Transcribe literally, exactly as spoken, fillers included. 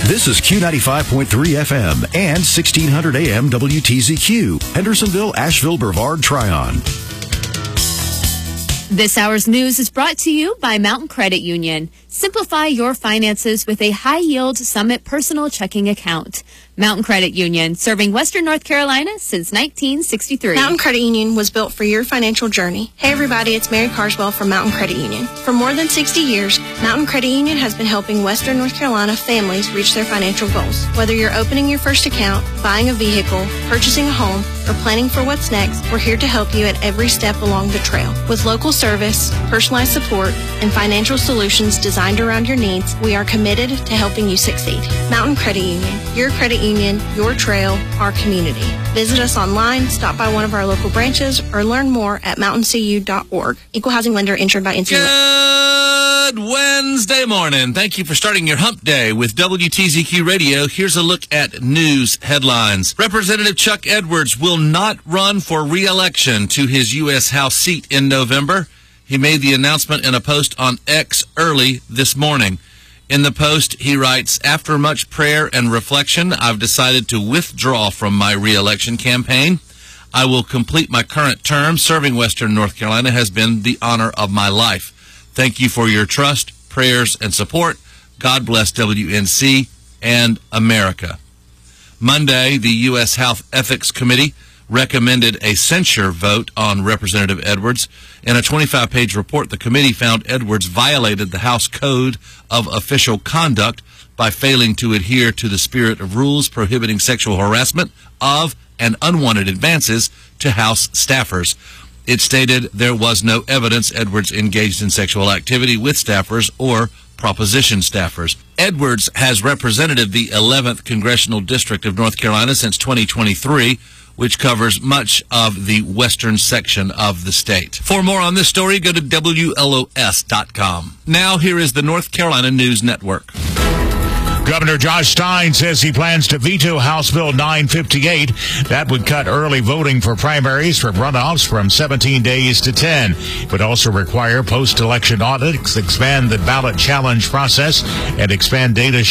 This is Q ninety-five point three F M and sixteen hundred A M W T Z Q, Hendersonville, Asheville, Brevard, Tryon. This hour's news is brought to you by Mountain Credit Union. Simplify your finances with a high-yield Summit personal checking account. Mountain Credit Union, serving Western North Carolina since nineteen sixty-three. Mountain Credit Union was built for your financial journey. Hey everybody, it's Mary Carswell from Mountain Credit Union. For more than sixty years, Mountain Credit Union has been helping Western North Carolina families reach their financial goals. Whether you're opening your first account, buying a vehicle, purchasing a home, or planning for what's next, we're here to help you at every step along the trail. With local service, personalized support, and financial solutions designed around your needs, we are committed to helping you succeed. Mountain Credit Union, your credit union, your trail, our community. Visit us online, stop by one of our local branches, or learn more at mountain c u dot org. Equal housing lender insured by N C U A. Good Wednesday morning. Thank you for starting your hump day with W T Z Q Radio. Here's a look at news headlines. Representative Chuck Edwards will not run for re-election to his U S House seat in November. He made the announcement in a post on X early this morning. In the post, he writes, "After much prayer and reflection, I've decided to withdraw from my re-election campaign. I will complete my current term. Serving Western North Carolina has been the honor of my life. Thank you for your trust, prayers, and support. God bless W N C and America." Monday, the U S House Ethics Committee recommended a censure vote on Representative Edwards. In a twenty-five page report, the committee found Edwards violated the House Code of Official Conduct by failing to adhere to the spirit of rules prohibiting sexual harassment of and unwanted advances to House staffers. It stated there was no evidence Edwards engaged in sexual activity with staffers or proposition staffers. Edwards has represented the eleventh Congressional District of North Carolina since twenty twenty-three, which covers much of the western section of the state. For more on this story, go to W L O S dot com. Now, here is the North Carolina News Network. Governor Josh Stein says he plans to veto House Bill nine fifty-eight. That would cut early voting for primaries for runoffs from seventeen days to ten. It would also require post-election audits, expand the ballot challenge process, and expand data